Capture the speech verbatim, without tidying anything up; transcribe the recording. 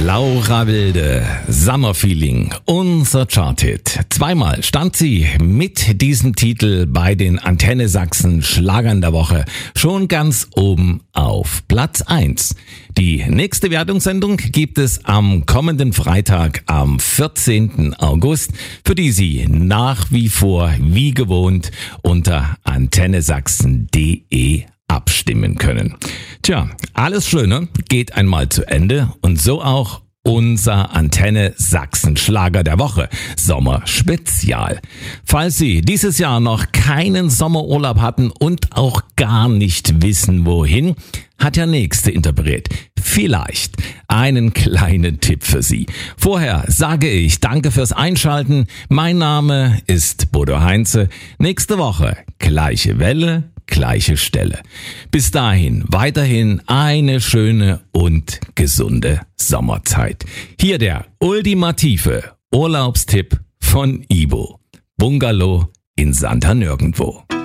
Laura Wilde, Summer Feeling, unser Charthit. Zweimal stand sie mit diesem Titel bei den Antenne Sachsen Schlagern der Woche schon ganz oben auf Platz eins. Die nächste Wertungssendung gibt es am kommenden Freitag, am vierzehnten August, für die Sie nach wie vor wie gewohnt unter antennesachsen punkt de abstimmen können. Tja, alles Schöne geht einmal zu Ende und so auch unser Antenne Sachsen Schlager der Woche Sommerspezial. Falls Sie dieses Jahr noch keinen Sommerurlaub hatten und auch gar nicht wissen wohin, hat der nächste Interpret vielleicht einen kleinen Tipp für Sie. Vorher sage ich danke fürs Einschalten. Mein Name ist Bodo Heinze. Nächste Woche gleiche Welle, gleiche Stelle. Bis dahin weiterhin eine schöne und gesunde Sommerzeit. Hier der ultimative Urlaubstipp von Ibo. Bungalow in Santa Nirgendwo.